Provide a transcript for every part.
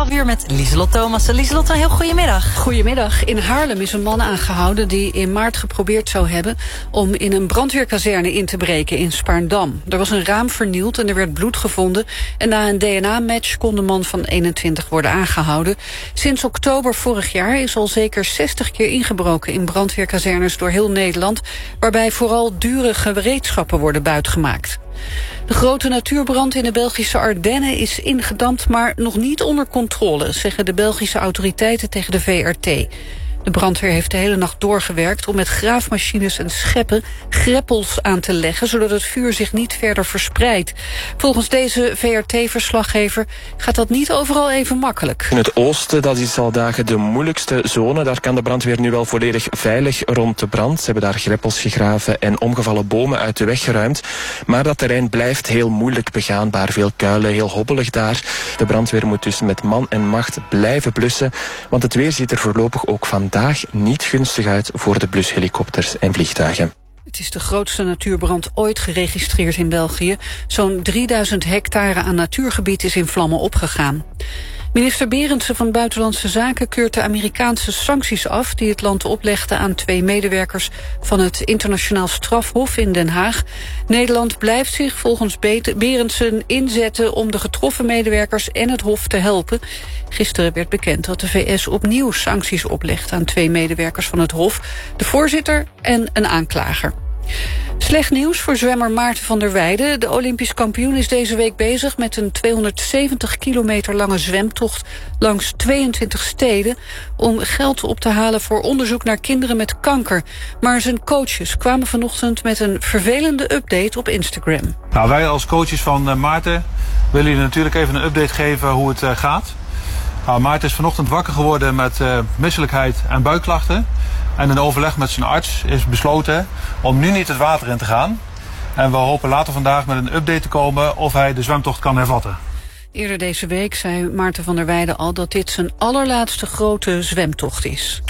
12:30 met Lieselot Thomassen. Lieselot, een heel goedemiddag. Goedemiddag. In Haarlem is een man aangehouden die in maart geprobeerd zou hebben om in een brandweerkazerne in te breken in Spaarndam. Er was een raam vernield en er werd bloed gevonden. En na een DNA-match kon de man van 21 worden aangehouden. Sinds oktober vorig jaar is al zeker 60 keer ingebroken in brandweerkazernes door heel Nederland, waarbij vooral dure gereedschappen worden buitgemaakt. De grote natuurbrand in de Belgische Ardennen is ingedampt, maar nog niet onder controle, zeggen de Belgische autoriteiten tegen de VRT. De brandweer heeft de hele nacht doorgewerkt om met graafmachines en scheppen greppels aan te leggen, zodat het vuur zich niet verder verspreidt. Volgens deze VRT-verslaggever gaat dat niet overal even makkelijk. In het oosten, dat is al dagen de moeilijkste zone. Daar kan de brandweer nu wel volledig veilig rond de brand. Ze hebben daar greppels gegraven en omgevallen bomen uit de weg geruimd. Maar dat terrein blijft heel moeilijk begaanbaar. Veel kuilen, heel hobbelig daar. De brandweer moet dus met man en macht blijven blussen, want het weer ziet er voorlopig ook vandaag niet gunstig uit voor de blushelikopters en vliegtuigen. Het is de grootste natuurbrand ooit geregistreerd in België. Zo'n 3000 hectare aan natuurgebied is in vlammen opgegaan. Minister Berendsen van Buitenlandse Zaken keurt de Amerikaanse sancties af die het land oplegde aan 2 medewerkers van het Internationaal Strafhof in Den Haag. Nederland blijft zich volgens Berendsen inzetten om de getroffen medewerkers en het Hof te helpen. Gisteren werd bekend dat de VS opnieuw sancties oplegt aan 2 medewerkers van het Hof, de voorzitter en een aanklager. Slecht nieuws voor zwemmer Maarten van der Weijden. De Olympisch kampioen is deze week bezig met een 270 kilometer lange zwemtocht langs 22 steden om geld op te halen voor onderzoek naar kinderen met kanker. Maar zijn coaches kwamen vanochtend met een vervelende update op Instagram. Nou, wij als coaches van Maarten willen jullie natuurlijk even een update geven hoe het gaat. Nou, Maarten is vanochtend wakker geworden met misselijkheid en buikklachten. En in overleg met zijn arts is besloten om nu niet het water in te gaan. En we hopen later vandaag met een update te komen of hij de zwemtocht kan hervatten. Eerder deze week zei Maarten van der Weijden al dat dit zijn allerlaatste grote zwemtocht is.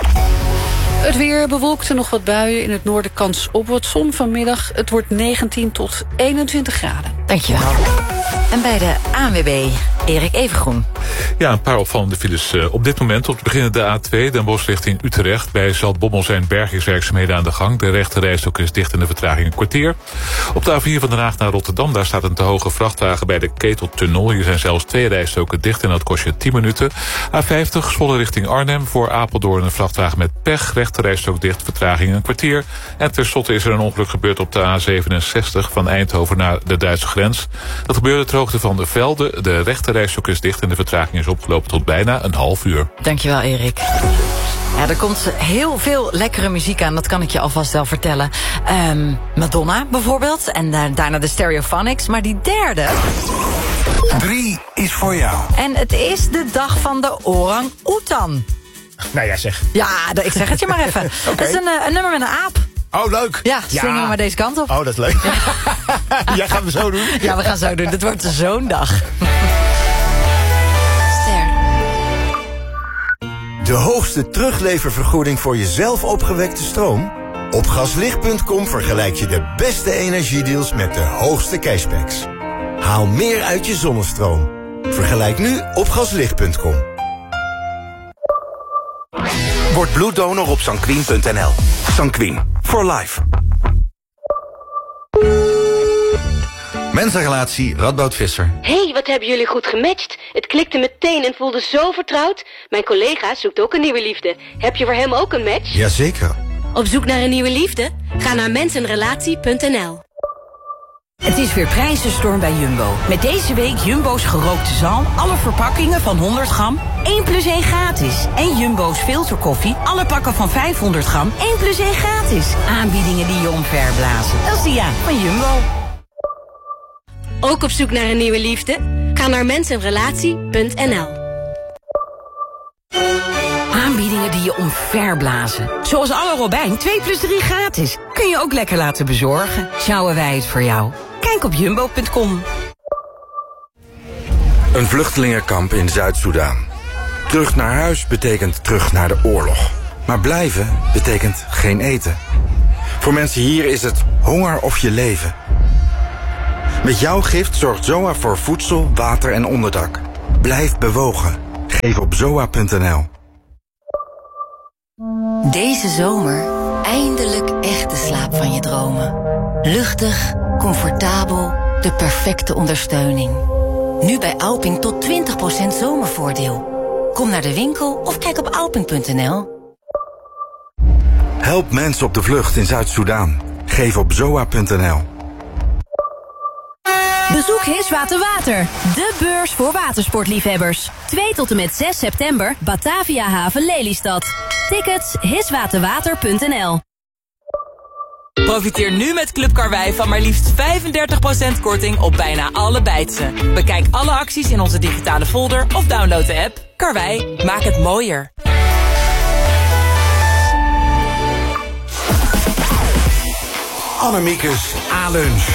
Het weer bewolkt en nog wat buien. In het noorden kans op wat zon vanmiddag. Het wordt 19 tot 21 graden. Dankjewel. En bij de ANWB, Erik Evengroen. Ja, een paar opvallende files op dit moment. Op te beginnen de A2, Den Bosch richting Utrecht. Bij Zaltbommel zijn bergingswerkzaamheden aan de gang. De rechte rijstok is dicht en de vertraging een kwartier. Op de A4 van Den Haag naar Rotterdam, daar staat een te hoge vrachtwagen bij de Keteltunnel. Hier zijn zelfs 2 rijstoken dicht en dat kost je 10 minuten. A50, Zwolle richting Arnhem. Voor Apeldoorn een vrachtwagen met pech. Rechte rijstok dicht, vertraging een kwartier. En tenslotte is er een ongeluk gebeurd op de A67 van Eindhoven naar de Duitse grens. Dat gebeurde ter hoogte van de Velde. De rechte rijstok is dicht en de vertraging is opgelopen tot bijna een half uur. Dankjewel, Erik. Ja, er komt heel veel lekkere muziek aan, dat kan ik je alvast wel vertellen. Madonna bijvoorbeeld, en daarna de Stereophonics. Maar die derde... 3 is voor jou. En het is de dag van de orang-oetan. Nou ja, zeg. Ja, ik zeg het je maar even. Okay. Het is een nummer met een aap. Oh, leuk. Ja, swingen we maar deze kant op. Oh, dat is leuk. Ja. Jij gaat me zo doen. Ja, we gaan zo doen. Het wordt zo'n dag. De hoogste terugleververgoeding voor je zelf opgewekte stroom? Op Gaslicht.com vergelijk je de beste energiedeals met de hoogste cashbacks. Haal meer uit je zonnestroom. Vergelijk nu op Gaslicht.com. Word bloeddonor op sanquin.nl. Sanquin. For life. Mensenrelatie Radboud Visser. Hé, wat hebben jullie goed gematcht. Het klikte meteen en voelde zo vertrouwd. Mijn collega zoekt ook een nieuwe liefde. Heb je voor hem ook een match? Jazeker. Op zoek naar een nieuwe liefde? Ga naar mensenrelatie.nl. Het is weer prijzenstorm bij Jumbo. Met deze week Jumbo's gerookte zalm. Alle verpakkingen van 100 gram. 1 plus 1 gratis. En Jumbo's filterkoffie. Alle pakken van 500 gram. 1 plus 1 gratis. Aanbiedingen die je omverblazen. Elsia van Jumbo. Ook op zoek naar een nieuwe liefde? Ga naar mensenrelatie.nl. Aanbiedingen die je omverblazen. Zoals alle Robijn 2 plus 3 gratis. Kun je ook lekker laten bezorgen. Sjouwen wij het voor jou. Kijk op jumbo.com. Een vluchtelingenkamp in Zuid-Soedan. Terug naar huis betekent terug naar de oorlog. Maar blijven betekent geen eten. Voor mensen hier is het honger of je leven. Met jouw gift zorgt ZOA voor voedsel, water en onderdak. Blijf bewogen. Geef op zoa.nl. Deze zomer eindelijk echte slaap van je dromen. Luchtig, comfortabel, de perfecte ondersteuning. Nu bij Alping tot 20% zomervoordeel. Kom naar de winkel of kijk op alping.nl. Help mensen op de vlucht in Zuid-Soedan. Geef op zoa.nl. Bezoek Hiswaterwater, de beurs voor watersportliefhebbers. 2 tot en met 6 september, Batavia Haven Lelystad. Tickets hiswaterwater.nl. Profiteer nu met Club Karwei van maar liefst 35% korting op bijna alle bijtsen. Bekijk alle acties in onze digitale folder of download de app. Karwei, maak het mooier. Annemiekes A-lunch.